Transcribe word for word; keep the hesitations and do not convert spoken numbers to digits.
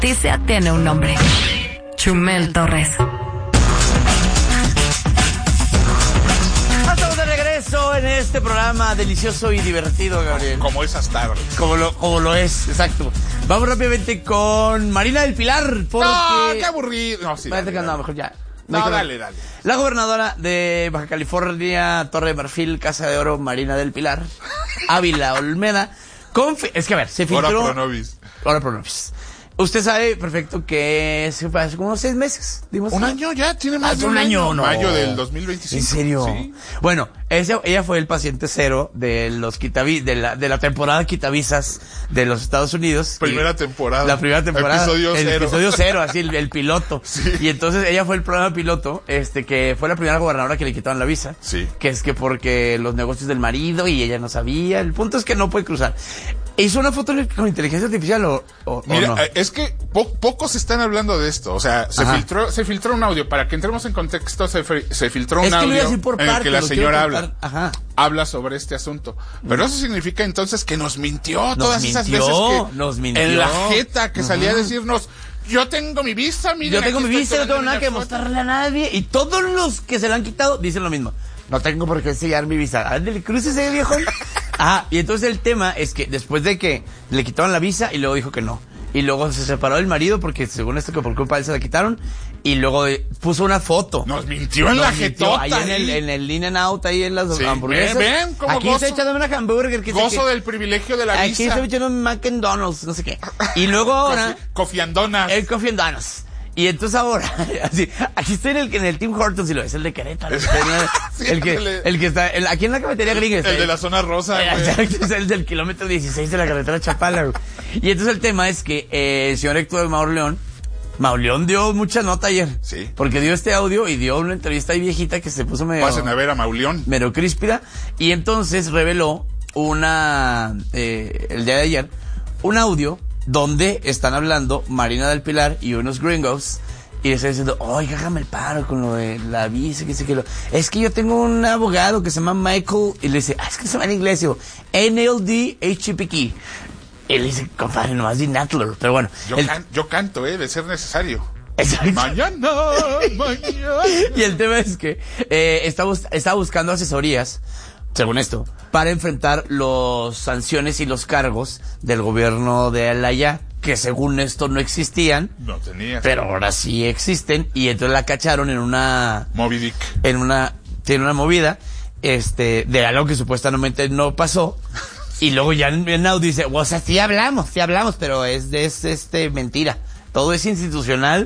Noticia tiene un nombre. Chumel Torres. Estamos de regreso en este programa delicioso y divertido, Gabriel. Como esas tardes. Como lo, como lo es, exacto. Vamos rápidamente con Marina del Pilar, porque... No, qué aburrido. No, sí, Parece dale, que no, dale. mejor ya. No, Mejor. dale, dale. La gobernadora de Baja California, Torre de Marfil, Casa de Oro, Marina del Pilar, Ávila Olmeda, confi- es que a ver, se filtró... Ahora pro nobis. Ahora pro nobis. Usted sabe perfecto que se fue hace como unos seis meses. Dimos Un ¿no? año ya, tiene más Hace de un año, no. Mayo del dos mil veinticinco. ¿En serio? Sí. Bueno, ella, ella fue el paciente cero de los quitavi, de la, de la temporada quitavisas de los Estados Unidos. Primera Y temporada. La primera temporada. Episodio el cero. episodio cero, así, el, el piloto. Sí. Y entonces ella fue el programa piloto, este, que fue la primera gobernadora que le quitaron la visa. Sí. Que es que porque los negocios del marido y ella no sabía. El punto es que no puede cruzar. ¿Hizo una foto con inteligencia artificial o, o, Mira, o no? es que po- pocos están hablando de esto. O sea, se Ajá. filtró, se filtró un audio. Para que entremos en contexto, se, fri- se filtró un Es que lo iba a audio decir por en el partes, que la lo quiero señora contar. habla. Ajá. Habla sobre este asunto. Pero eso significa entonces que nos mintió Nos todas esas mintió, veces que nos mintió. en la jeta que salía a decirnos, yo tengo mi visa, miren, Yo tengo aquí mi estoy visa, no tengo tomando nada que una foto". mostrarle a nadie. Y todos los que se la han quitado dicen lo mismo. No tengo por qué enseñar mi visa. Ándale, crúcese, viejo. Ah, y entonces el tema es que después de que le quitaron la visa y luego dijo que no. Y luego se separó del marido porque según esto que por culpa de él se la quitaron. Y luego eh, puso una foto. Nos mintió en Nos la mintió jetota. ahí en el, ahí. en el In and Out, ahí en las Sí, hamburguesas. ven, ven, cómo Aquí gozo. estoy echando una hamburger. Que Gozo que, del privilegio de la Aquí visa. estoy echando un McDonald's, no sé qué. Y luego ahora... Cofiandonas. El Coffee and Donuts. Y entonces ahora, así, aquí estoy en el, en el Tim Hortons y lo es el de Querétaro. Sí, el que, el de- el que está, el- aquí en la cafetería gringa está El de ahí. la zona rosa. Eh, güey. exacto, es el del kilómetro dieciséis de la carretera Chapala, güey. Y entonces el tema es que eh, el señor Héctor Mauleón, Mauleón dio mucha nota ayer. Sí. Porque dio este audio y dio una entrevista ahí viejita que se puso medio... Pasen a ver a Mauleón. Mero críspida. Y entonces reveló una, eh, el día de ayer, un audio donde están hablando Marina del Pilar y unos gringos y le están diciendo, oiga, hágame el paro con lo de la visa, que sé que lo... Es que yo tengo un abogado que se llama Michael, y le dice, ah, es que se llama en inglés, digo, N L D H P K. Y le dice, compadre, nomás di Natler, pero bueno. Yo, el- can- yo canto, eh, de ser necesario. Exacto. Mañana, mañana. Y el tema es que eh, está, bus- está buscando asesorías, según esto, para enfrentar las sanciones y los cargos del gobierno de Alaya, que según esto no existían, No tenía. pero ahora sí existen, y entonces la cacharon en una, Moby Dick. en una, tiene una movida, este, de algo que supuestamente no pasó, y luego ya en, en audio dice, o sea, sí hablamos, sí hablamos, pero es de, es este, mentira. Todo es institucional.